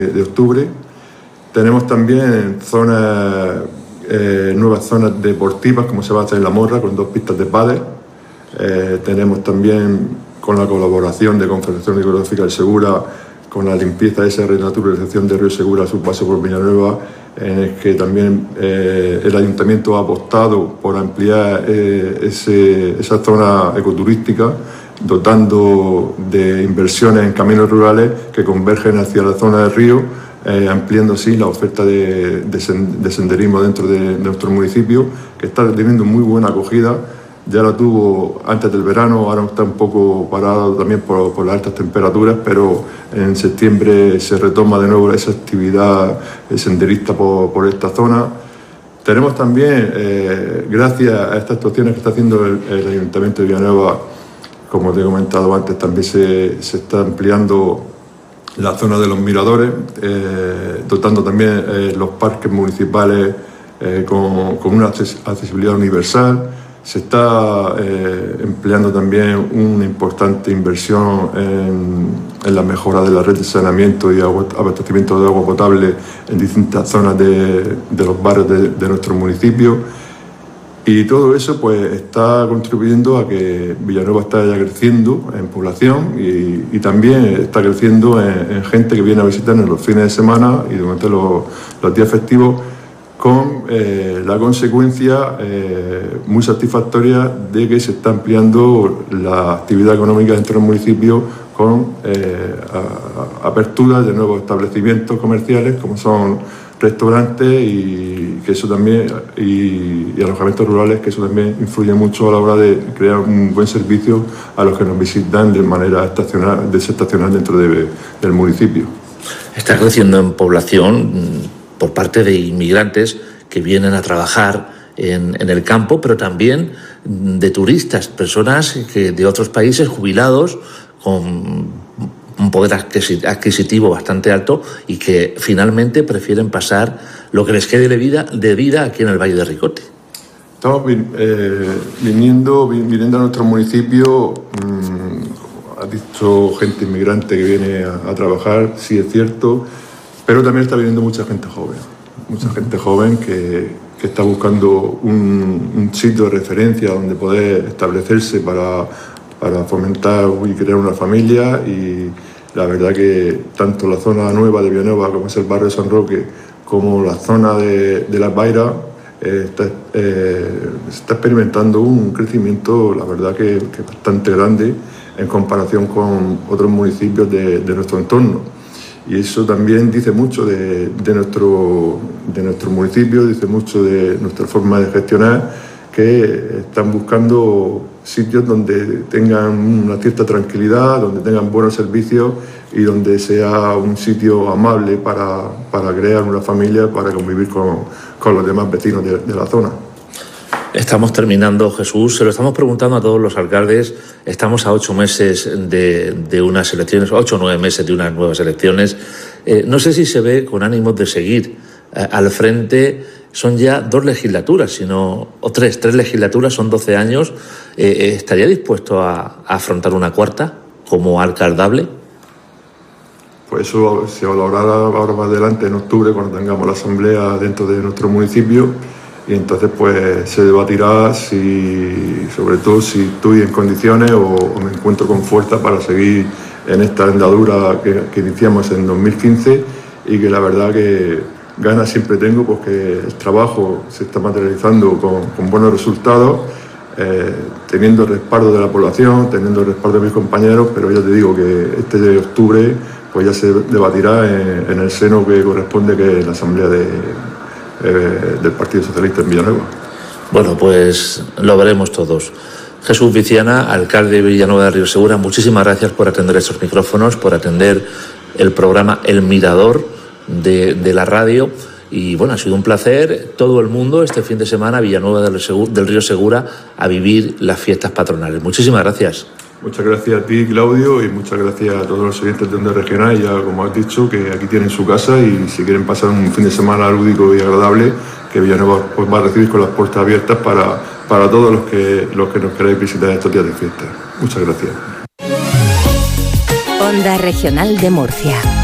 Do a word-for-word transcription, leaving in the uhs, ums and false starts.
de octubre. Tenemos también zonas, eh, nuevas zonas deportivas, como se va a hacer en La Morra, con dos pistas de pádel. Eh, tenemos también, con la colaboración de Confederación Hidrográfica del Segura, con la limpieza de esa renaturalización de Río Segura a su paso por Villanueva, en el que también eh, el Ayuntamiento ha apostado por ampliar eh, ese, esa zona ecoturística, dotando de inversiones en caminos rurales que convergen hacia la zona del río, eh, ampliando así la oferta de, de, sen, de senderismo dentro de, de nuestro municipio, que está teniendo muy buena acogida. Ya la tuvo antes del verano, ahora está un poco parado también por, por las altas temperaturas, pero en septiembre se retoma de nuevo esa actividad senderista por, por esta zona. Tenemos también, eh, gracias a estas actuaciones que está haciendo el, el Ayuntamiento de Villanueva, como te he comentado antes, también se, se está ampliando la zona de los miradores, eh, dotando también eh, los parques municipales eh, con, con una accesibilidad universal. Se está eh, empleando también una importante inversión en, en la mejora de la red de saneamiento y abastecimiento de agua potable en distintas zonas de, de los barrios de, de nuestro municipio. Y todo eso pues está contribuyendo a que Villanueva está ya creciendo en población y, y también está creciendo en, en gente que viene a visitarnos los fines de semana y durante los, los días festivos, con eh, la consecuencia eh, muy satisfactoria de que se está ampliando la actividad económica dentro del municipio con eh, a, a apertura de nuevos establecimientos comerciales como son restaurantes y que eso también y, y alojamientos rurales, que eso también influye mucho a la hora de crear un buen servicio a los que nos visitan de manera estacional, desestacional dentro de, del municipio. Está creciendo en población por parte de inmigrantes que vienen a trabajar en, en el campo, pero también de turistas, personas que de otros países, jubilados, con un poder adquisitivo bastante alto y que finalmente prefieren pasar lo que les quede de vida, de vida aquí en el Valle de Ricote. Estamos eh, viniendo, viniendo a nuestro municipio, mmm, ha dicho gente inmigrante que viene a, a trabajar, sí es cierto, pero también está viniendo mucha gente joven, mucha gente joven que, que está buscando un, un sitio de referencia donde poder establecerse para, para fomentar y crear una familia. Y la verdad que tanto la zona nueva de Villanueva, como es el barrio de San Roque, como la zona de, de Las Bairas, eh, está, eh, está experimentando un crecimiento, la verdad que, que bastante grande en comparación con otros municipios de, de nuestro entorno. Y eso también dice mucho de, de, nuestro, de nuestro municipio, dice mucho de nuestra forma de gestionar, que están buscando sitios donde tengan una cierta tranquilidad, donde tengan buenos servicios y donde sea un sitio amable para, para crear una familia, para convivir con, con los demás vecinos de, de la zona. Estamos terminando, Jesús, se lo estamos preguntando a todos los alcaldes. Estamos a ocho meses de, de unas elecciones, ocho o nueve meses de unas nuevas elecciones. Eh, no sé si se ve con ánimos de seguir eh, al frente. Son ya dos legislaturas, sino, o tres, tres legislaturas, son doce años. Eh, ¿Estaría dispuesto a, a afrontar una cuarta como alcaldable? Pues eso se valorará ahora más adelante, en octubre, cuando tengamos la asamblea dentro de nuestro municipio. Y entonces pues se debatirá si, sobre todo si estoy en condiciones o, o me encuentro con fuerza para seguir en esta andadura que, que iniciamos en dos mil quince y que la verdad que ganas siempre tengo porque el trabajo se está materializando con, con buenos resultados, eh, teniendo el respaldo de la población, teniendo el respaldo de mis compañeros, pero ya te digo que este de octubre pues ya se debatirá en, en el seno que corresponde, que es la asamblea de Eh, del Partido Socialista en Villanueva. Bueno, pues lo veremos todos. Jesús Viciana, alcalde de Villanueva de Río Segura, muchísimas gracias por atender estos micrófonos, por atender el programa El Mirador de, de la radio. Y bueno, ha sido un placer. Todo el mundo este fin de semana a Villanueva del, del Río Segura a vivir las fiestas patronales. Muchísimas gracias. Muchas gracias a ti, Claudio, y muchas gracias a todos los oyentes de Onda Regional. Ya, como has dicho, que aquí tienen su casa y si quieren pasar un fin de semana lúdico y agradable, que Villanueva pues, va a recibir con las puertas abiertas para, para todos los que, los que nos queráis visitar estos días de fiesta. Muchas gracias. Onda Regional de Murcia.